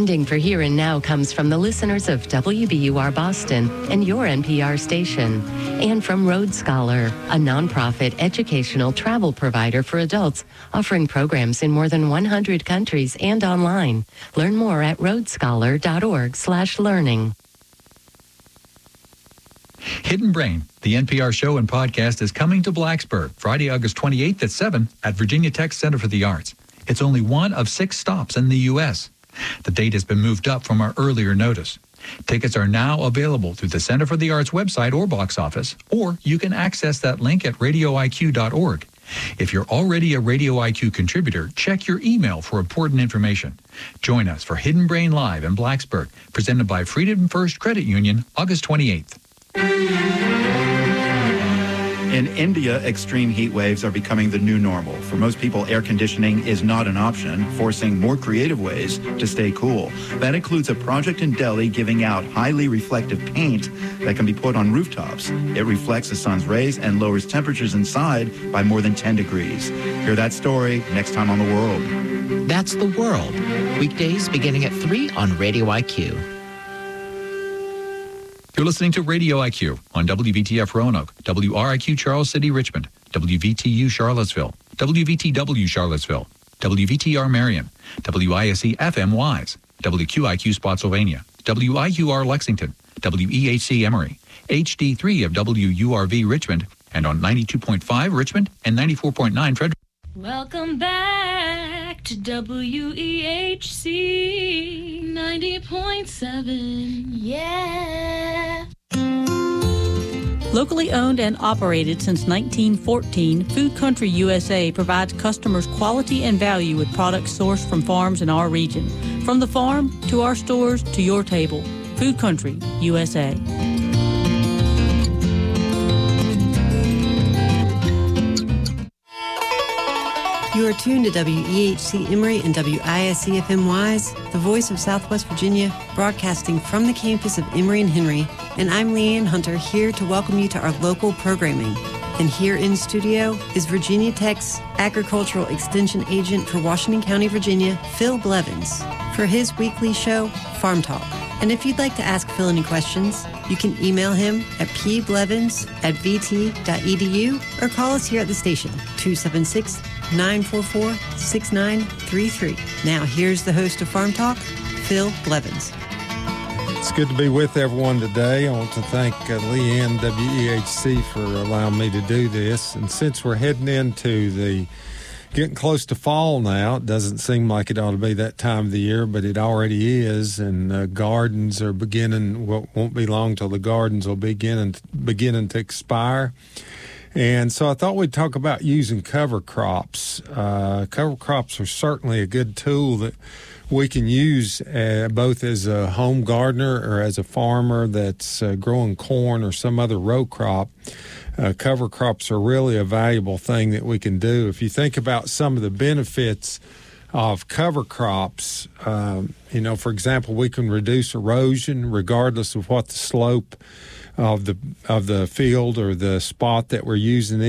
Funding for Here and Now comes from the listeners of WBUR Boston and your NPR station, and from Road Scholar, a nonprofit educational travel provider for adults offering programs in more than 100 countries and online. Learn more at roadscholar.org/learning. Hidden Brain, the NPR show and podcast, is coming to Blacksburg Friday, August 28th at 7 at Virginia Tech Center for the Arts. It's only one of 6 stops in the U.S. The date has been moved up from our earlier notice. Tickets are now available through the Center for the Arts website or box office, or you can access that link at radioiq.org. If you're already a Radio IQ contributor, check your email for important information. Join us for Hidden Brain Live in Blacksburg, presented by Freedom First Credit Union, August 28th. In India, extreme heat waves are becoming the new normal. For most people, air conditioning is not an option, forcing more creative ways to stay cool. That includes a project in Delhi giving out highly reflective paint that can be put on rooftops. It reflects the sun's rays and lowers temperatures inside by more than 10 degrees. Hear that story next time on The World. That's The World. Weekdays beginning at 3 on Radio IQ. You're listening to Radio IQ on WVTF Roanoke, WRIQ Charles City, Richmond, WVTU Charlottesville, WVTW Charlottesville, WVTR Marion, WISE FM Wise, WQIQ Spotsylvania, WIUR Lexington, WEHC Emory, HD3 of WURV Richmond, and on 92.5 Richmond and 94.9 Frederick. Welcome back to WEHC 90.7. Yeah. Locally owned and operated since 1914, Food Country USA provides customers quality and value with products sourced from farms in our region. From the farm to our stores to your table. Food Country USA. You are tuned to WEHC Emory and WISE FM Wise, the voice of Southwest Virginia, broadcasting from the campus of Emory and Henry. And I'm Leanne Hunter, here to welcome you to our local programming. And here in studio is Virginia Tech's Agricultural Extension Agent for Washington County, Virginia, Phil Blevins, for his weekly show, Farm Talk. And if you'd like to ask Phil any questions, you can email him at pblevins@vt.edu or call us here at the station, 276-944-6933. Now, here's the host of Farm Talk, Phil Blevins. It's good to be with everyone today. I want to thank Leanne, WEHC, for allowing me to do this. And since we're heading into getting close to fall now, it doesn't seem like it ought to be that time of the year, but it already is. And gardens are beginning, won't be long till the gardens will be beginning to expire. And so I thought we'd talk about using cover crops. Cover crops are certainly a good tool that we can use both as a home gardener or as a farmer that's growing corn or some other row crop. Cover crops are really a valuable thing that we can do. If you think about some of the benefits of cover crops, for example, we can reduce erosion regardless of what the slope of the field or the spot that we're using